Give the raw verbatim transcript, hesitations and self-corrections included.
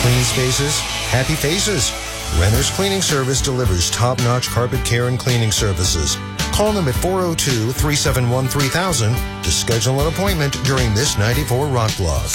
Clean spaces, happy faces. Renner's Cleaning Service delivers top-notch carpet care and cleaning services. Call them at four oh two, three seven one, three thousand to schedule an appointment during this ninety-four Rock Blog.